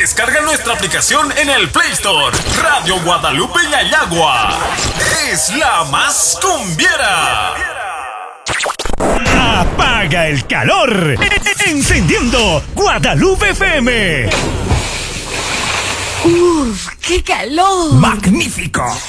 Descarga nuestra aplicación en el Play Store. Radio Guadalupe Yayagua es la más cumbiera. Apaga el calor, encendiendo Guadalupe FM. ¡Uf, qué calor! ¡Magnífico!